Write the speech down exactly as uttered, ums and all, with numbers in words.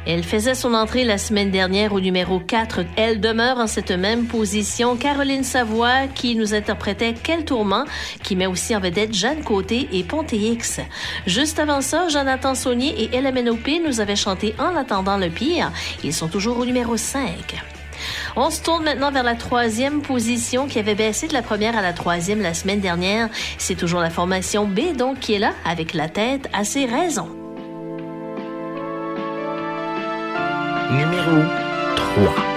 Elle faisait son entrée la semaine dernière au numéro quatre. Elle demeure en cette même position. Caroline Savoie qui nous interprétait Quel tourment, qui met aussi en vedette Jeanne Côté et Ponte X. Juste avant ça, Jonathan Saunier et L M N O P nous avaient chanté En attendant le pire. Ils sont toujours au numéro cinq. On se tourne maintenant vers la troisième position qui avait baissé de la première à la troisième la semaine dernière. C'est toujours la formation B donc qui est là avec La tête à ses raisons. Numéro trois.